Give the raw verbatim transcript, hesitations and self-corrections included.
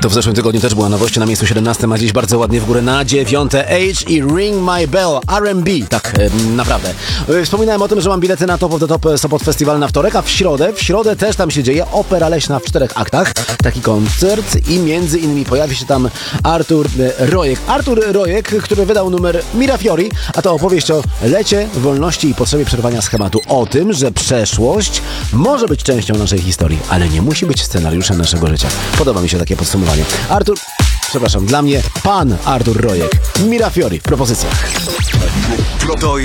To w zeszłym tygodniu też była nowość na miejscu siedemnastym, a dziś bardzo ładnie w górę na dziewiąte. Age i Ring My Bell, R and B. Tak, e, naprawdę. E, wspominałem o tym, że mam bilety na Top of the Top Sopot Festival na wtorek, a w środę, w środę też tam się dzieje Opera Leśna w czterech aktach. Taki koncert i między innymi pojawi się tam Artur e, Rojek. Artur Rojek, który wydał numer Mirafiori, a to opowieść o lecie, wolności i potrzebie przerwania schematu. O tym, że przeszłość może być częścią naszej historii, ale nie musi być scenariuszem naszego życia. Podoba mi się takie podsumowanie. Artur, przepraszam, dla mnie pan Artur Rojek. Mirafiori w propozycjach.